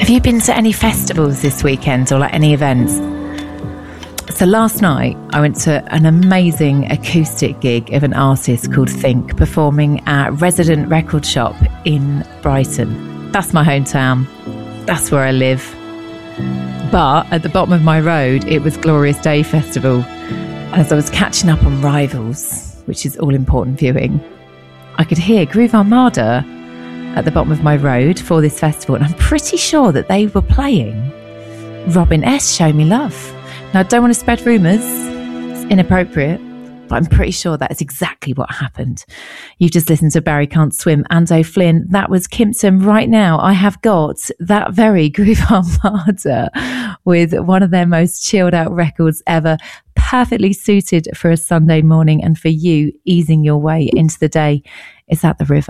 Have you been to any festivals this weekend or like any events? So last night I went to an amazing acoustic gig of an artist called Think performing at Resident Record Shop in Brighton. That's my hometown. That's where I live. But at the bottom of my road, it was Glorious Day Festival. And as I was catching up on Rivals, which is all important viewing, I could hear Groove Armada at the bottom of my road for this festival. And I'm pretty sure that they were playing Robin S. Show Me Love. Now, I don't want to spread rumours. It's inappropriate. But I'm pretty sure that is exactly what happened. You've just listened to Barry Can't Swim, and O'Flynn. That was Kimpton. Right now, I have got that very Groove Armada with one of their most chilled out records ever, perfectly suited for a Sunday morning and for you easing your way into the day. It's At the River.